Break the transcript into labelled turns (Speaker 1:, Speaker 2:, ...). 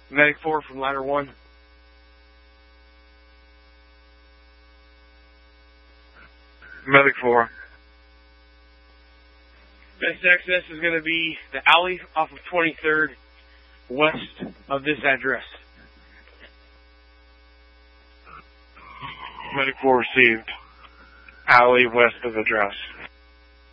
Speaker 1: Medic 4 from ladder 1.
Speaker 2: Medic 4.
Speaker 1: Best access is going to be the alley off of 23rd, west of this address.
Speaker 2: Medic 4 received. Alley west of address.